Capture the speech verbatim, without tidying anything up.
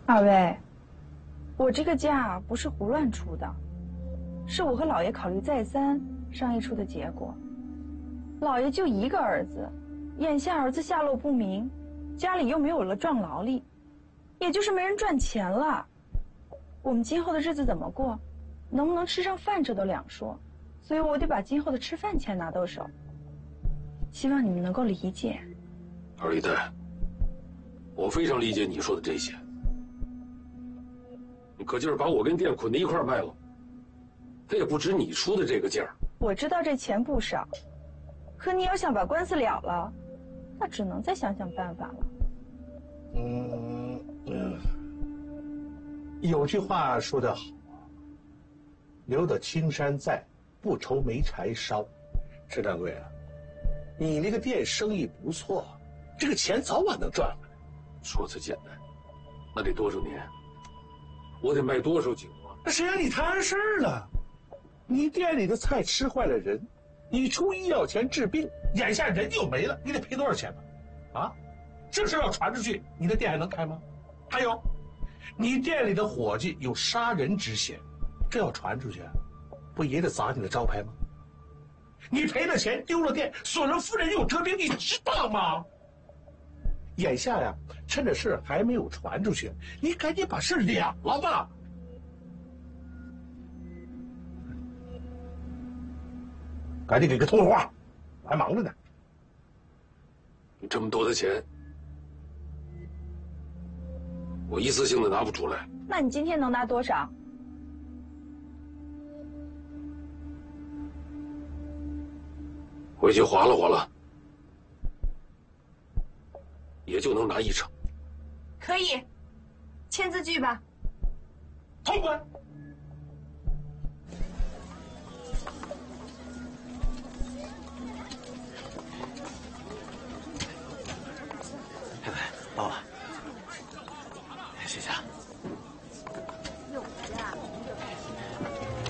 二位，我这个价不是胡乱出的，是我和老爷考虑再三商议出的结果。老爷就一个儿子，眼下儿子下落不明，家里又没有了壮劳力，也就是没人赚钱了。我们今后的日子怎么过，能不能吃上饭这都两说，所以我得把今后的吃饭钱拿到手。希望你们能够理解。 二姨太，我非常理解你说的这些。你可劲儿把我跟店捆在一块儿卖了，它也不值你出的这个价儿。 我知道这钱不少，可你要想把官司了了，那只能再想想办法了。 嗯嗯，有句话说得好啊，留得青山在，不愁没柴烧。陈掌柜啊，你那个店生意不错，这个钱早晚能赚回来。 说辞简单，那得多少年？我得卖多少酒啊？ 那谁让你摊事儿了？你店里的菜吃坏了人，你出医药钱治病，眼下人就没了，你得赔多少钱呢？啊，这事要传出去，你的店还能开吗？还有，你店里的伙计有杀人之嫌，这要传出去，不也得砸你的招牌吗？你赔了钱，丢了店，损了夫人又折兵，你值当吗？眼下呀，趁着事还没有传出去，你赶紧把事了了吧。赶紧给个通话，我还忙着呢。 你这么多的钱，我一次性的拿不出来。 那你今天能拿多少？ 回去划拉划拉，也就能拿一成。 可以，签字据吧。 通关。 太太，爸爸，谢谢啊。